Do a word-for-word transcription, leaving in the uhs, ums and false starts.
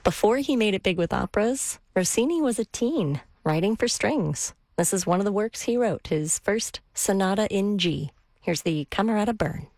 Before he made it big with operas, Rossini was a teen, writing for strings. This is one of the works he wrote, his first Sonata in G. Here's the Camerata Burn.